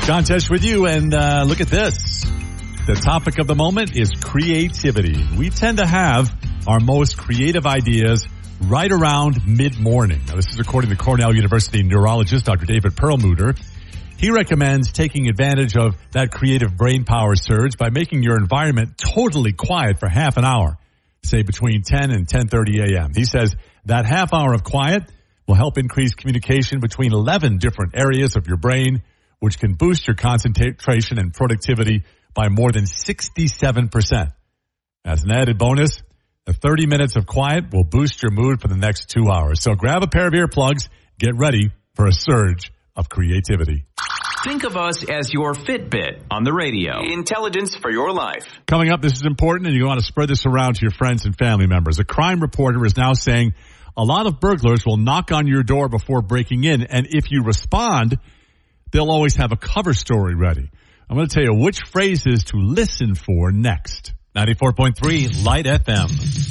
John Tesh with you, and look at this. The topic of the moment is creativity. We tend to have our most creative ideas right around mid-morning. Now, this is according to Cornell University neurologist Dr. David Perlmutter. He recommends taking advantage of that creative brain power surge by making your environment totally quiet for half an hour, say between 10 and 10:30 a.m. He says that half hour of quiet will help increase communication between 11 different areas of your brain, which can boost your concentration and productivity by more than 67%. As an added bonus, the 30 minutes of quiet will boost your mood for the next 2 hours. So grab a pair of earplugs, get ready for a surge of creativity. Think of us as your Fitbit on the radio. Intelligence for your life. Coming up, this is important, and you want to spread this around to your friends and family members. A crime reporter is now saying a lot of burglars will knock on your door before breaking in, and if you respond, they'll always have a cover story ready. I'm going to tell you which phrases to listen for next. 94.3 Light FM.